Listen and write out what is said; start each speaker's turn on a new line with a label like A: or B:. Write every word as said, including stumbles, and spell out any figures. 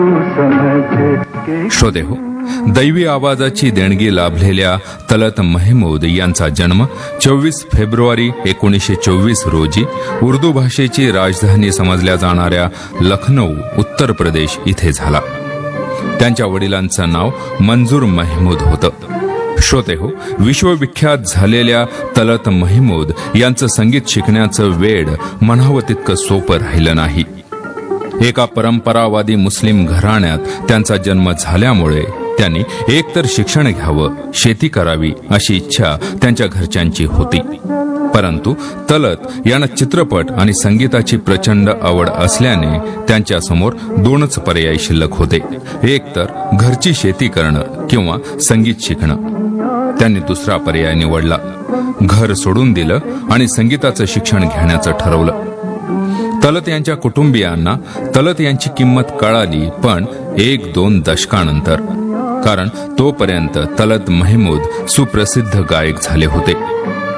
A: श्रोते हो, दैवी आवाजाची देणगी लाभलेल्या तलत महमूद यांचा जन्म चोवीस फेब्रुवारी एकोणीसशे चोवीस रोजी उर्दू भाषेची राजधानी समजल्या जाणाऱ्या लखनौ, उत्तर प्रदेश इथे झाला. त्यांच्या वडिलांचं नाव मंजूर महमूद होतं. श्रोते हो, विश्वविख्यात झालेल्या तलत महमूद यांचं संगीत शिकण्याचं वेड म्हणावं तितकं सोपं राहिलं नाही. एका परंपरावादी मुस्लिम घराण्यात त्यांचा जन्म झाल्यामुळे त्यांनी एकतर शिक्षण घ्यावं, शेती करावी अशी इच्छा त्यांच्या घरच्यांची होती. परंतु तलत यांना चित्रपट आणि संगीताची प्रचंड आवड असल्याने त्यांच्यासमोर दोनच पर्याय शिल्लक होते, एकतर घरची शेती करणं किंवा संगीत शिकणं. त्यांनी दुसरा पर्याय निवडला. घर सोडून दिलं आणि संगीताचं शिक्षण घेण्याचं ठरवलं. तलत यांच्या कुटुंबियांना तलत यांची किंमत कळाली, पण एक दोन दशकानंतर, कारण तोपर्यंत तलत महमूद सुप्रसिद्ध गायक झाले होते.